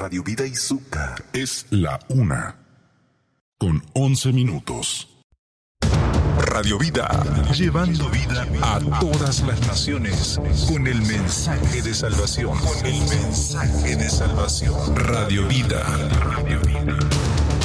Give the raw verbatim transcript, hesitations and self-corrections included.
Radio Vida Izúcar. Es la una, con once minutos. Radio Vida, llevando vida a todas las naciones con el mensaje de salvación. Con el mensaje de salvación. Radio Vida. Radio Vida.